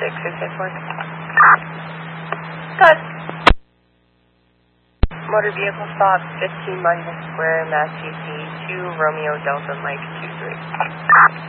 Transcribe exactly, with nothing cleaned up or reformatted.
six six six one. Good. Motor vehicle stop, fifteen Monument Square, Mass G C, two Romeo Delta Mike two three.